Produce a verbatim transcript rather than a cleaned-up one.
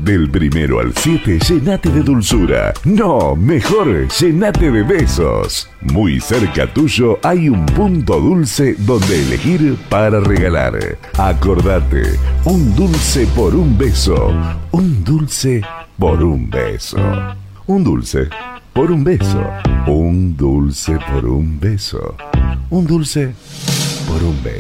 Del primero al siete, llenate de dulzura. No, mejor, llenate de besos. Muy cerca tuyo hay un punto dulce donde elegir para regalar. Acordate, un dulce por un beso. Un dulce por un beso. Un dulce por un beso. Un dulce por un beso. Un dulce por un beso.